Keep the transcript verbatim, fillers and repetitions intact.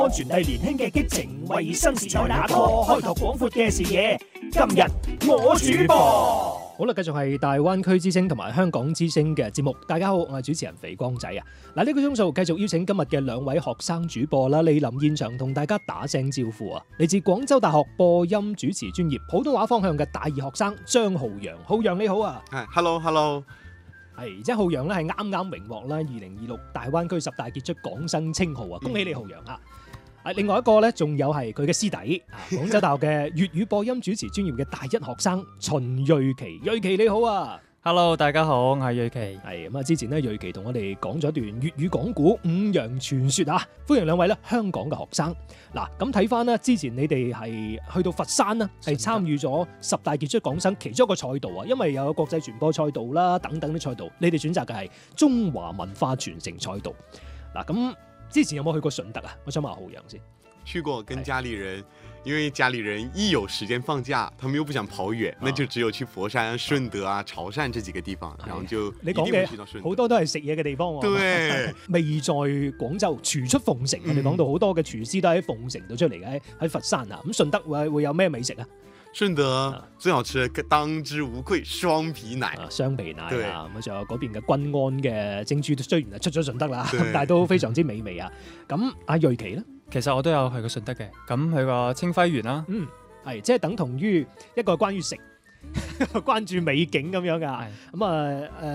傳遞年輕嘅激情，為新時代打 call，開拓廣闊嘅視野。今日我主播， 好啦，繼續係大灣區之聲同埋香港之聲嘅節目。大家好，我係主持人肥光仔啊！嗱，呢個鐘數繼續邀請今日嘅兩位學生主播啦，蒞臨現場同大家打聲招呼啊！嚟自廣州大學播音主持專業普通話方向嘅大二學生張浩洋，浩洋你好啊！ 係 ，hello hello。 係，即係浩洋咧係啱啱榮獲啦二零二六大灣區十大傑出港生稱號啊！恭喜你浩洋啊！啊，另外一個咧，仲有係佢嘅師弟啊，廣州大學嘅粵語播音主持專業嘅大一學生秦瑞琪，瑞琪你好啊 ！Hello， 大家好，我係瑞琪。 係咁啊，之前咧瑞琪同我哋講咗一段粵語講古五羊傳說啊，歡迎兩位咧香港嘅學生。嗱，咁睇翻咧，之前你哋係去到佛山啦，係參與咗十大傑出港生其中一個賽道啊，因為有國際傳播賽道啦等等啲賽道，你哋選擇嘅係中華文化傳承賽道。嗱，咁。之前有冇去過順德啊？我想問下浩洋先。 去過，跟家裡人，因為家裡人一有時間放假，他們又不想跑遠，那就只有去佛山、順德啊、潮汕這幾個地方，然後就你講嘅好多都係食嘢嘅地方喎。 對， 未在廣州，廚出鳳城。我哋講到好多嘅廚師都喺鳳城度出嚟嘅，喺佛山啊。咁順德會會有咩美食啊？ 順德最好吃嘅當之無愧雙皮奶， 啊、雙皮奶啊，咁仲有嗰邊嘅均安嘅蒸珠，雖然係出咗順德啦，但係都非常之美味啊。咁阿瑞琪咧， 其實我都有去過順德嘅，咁去過清暉園啦， 嗯，係即係等同於一個關於食，關注美景咁樣噶，咁啊誒。